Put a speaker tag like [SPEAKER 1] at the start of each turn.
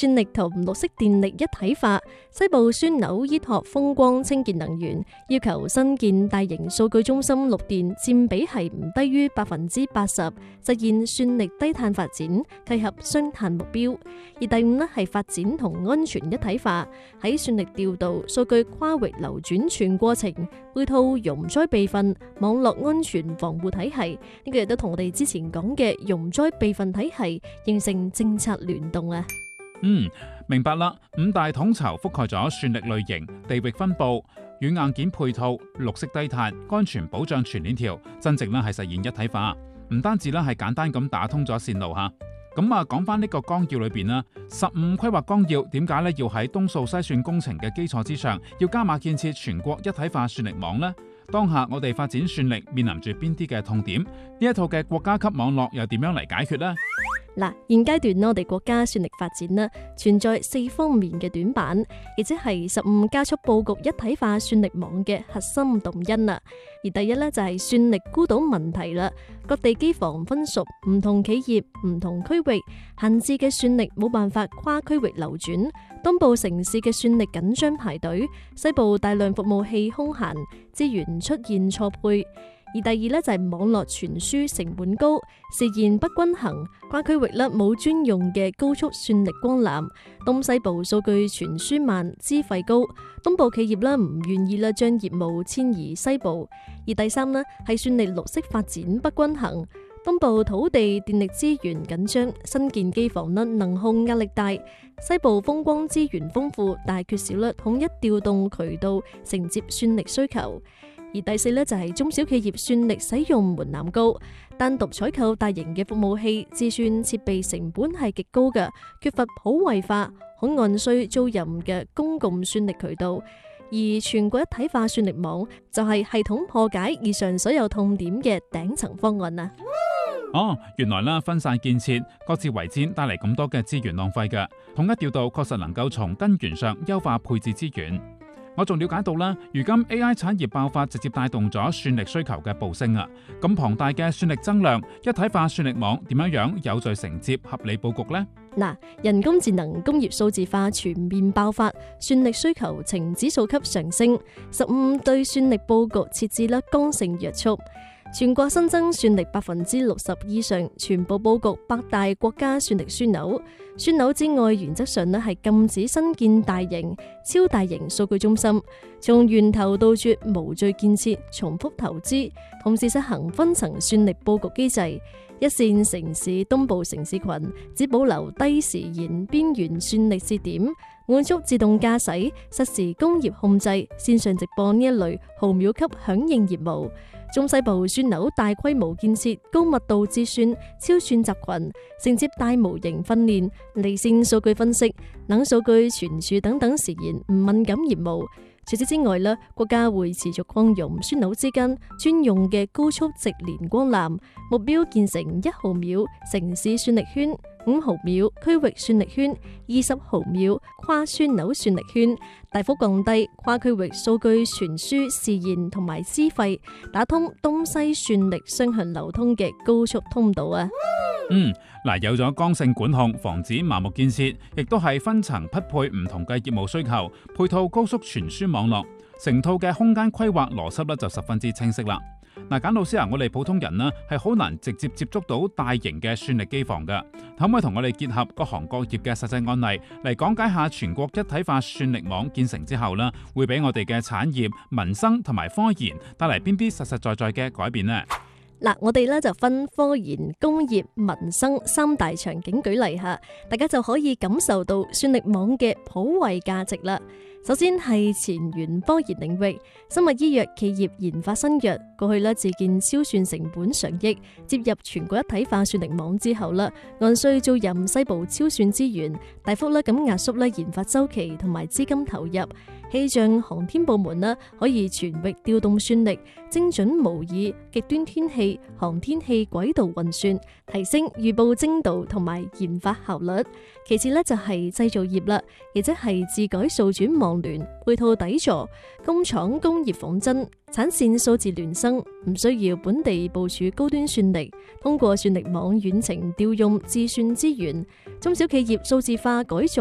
[SPEAKER 1] 算力同綠色電力一體化，西部樞紐依託風光清潔能源，要求新建大型數據中心綠電佔比係唔低於80%，實現算力低碳發展，契合雙碳目標。而第五呢係發展同安全一體化，喺算力調度、數據跨域流轉全過程，配套容災備份、網絡安全防護體系，呢個亦都同我哋之前講嘅容災備份體系形成政策聯動啊。
[SPEAKER 2] 明白啦。五大統籌覆蓋咗算力類型、地域分佈、軟硬件配套、綠色低碳、安全保障全鏈條，真正係實現一體化。唔單止係簡單咁打通咗線路吓。咁講翻呢個綱要裏邊啦，15規劃綱要點解要喺東數西算工程嘅基礎之上，要加碼建設全國一體化算力網呢？當下我哋發展算力面臨住邊啲嘅痛點？呢一套嘅國家級網絡又點樣嚟解決呢？
[SPEAKER 1] 現階段我哋國家算力發展存在4方面嘅短板，亦即係15加速佈局一體化算力網嘅核心動因啦。而第一就係算力孤島問題啦，各地機房分屬唔同企業、唔同區域，閒置嘅算力冇辦法跨區域流轉，東部城市嘅算力緊張排隊，西部大量服務器空閒，資源出現錯配。而第二就係網絡傳輸成本高，時延不均衡，跨區域冇專用嘅高速算力光纜，東西部數據傳輸慢，資費高，東部企業唔願意將業務遷移西部。而第三係算力綠色發展不均衡，東部土地電力資源緊張，新建機房能控壓力大，西部風光資源豐富，但係缺少統一調動渠道承接算力需求。而第四就係中小企業算力使用門檻高，單獨採購大型嘅服務器，自算設備成本係極高嘅，缺乏普惠化，可按需租賃嘅公共算力渠道。而全國一體化算力網就係系統破解以上所有痛點嘅頂層方案啊！
[SPEAKER 2] 原來分散建設，各自為戰，帶嚟咁多嘅資源浪費嘅，統一調度確實能夠從根源上優化配置資源。我仲了解到啦，如今 AI 產業爆發，直接帶動咗算力需求嘅暴升啊！咁龐大嘅算力增量，一體化算力網點樣有序承接、合理佈局呢？
[SPEAKER 1] 人工智能、工業數字化全面爆發，算力需求呈指數級上升。15對算力佈局設置剛性約束，全國新增算力60%以上，全部佈局8大國家算力樞紐。樞紐之外，原則上係禁止新建大型、超大型數據中心，從源頭杜絕無序建設、重複投資，同時實行分層算力佈局機制。一線城市東部城市群只保留低時延邊緣算力節點，滿足自動駕駛、實時工業控制、線上直播呢一類毫秒級響應業務。中西部樞紐大規模建設，高密度自算、超算集群，承接大模型訓練、離線數據分析、冷數據存儲等等時延唔敏感業務。除此之外國家會持續擴容樞紐之間專用嘅高速直連光纜，目標建成1毫秒城市算力圈、5毫秒區域算力圈、20毫秒跨樞紐算力圈，大幅降低跨區域數據傳輸時延同埋資費，打通東西算力雙向流通嘅高速通道啊！
[SPEAKER 2] 有咗剛性管控，防止盲目建設，亦都係分層匹配唔同嘅業務需求，配套高速傳輸網絡，成套嘅空間規劃邏輯就十分之清晰啦。簡老師我哋普通人係好難直接接觸到大型嘅算力機房㗎，可唔可以同我哋結合各行各業嘅實際案例嚟講解下全國一體化算力網建成之後會俾我哋嘅產業、民生同埋科研帶嚟邊啲實實在在嘅改變呢？
[SPEAKER 1] 我哋就分科研、工業、民生3大場景舉例下，大家就可以感受到算力網嘅普惠價值啦。首先係前沿科研領域，生物醫藥企業研發新藥，過去自建超算成本上億，接入全國一體化算力網之後按需租賃西部超算資源，大幅咁壓縮研發周期同埋資金投入。氣象航天部門可以全域調動算力，精準模擬極端天氣、航天器軌道運算，提升預報精度同埋研發效率。其次就係製造業啦，亦即係自改數轉網聯，配套底座，工廠工業仿真，產線數字孿生，唔需要本地部署高端算力，通過算力網遠程調用自算資源。中小企業數字化改造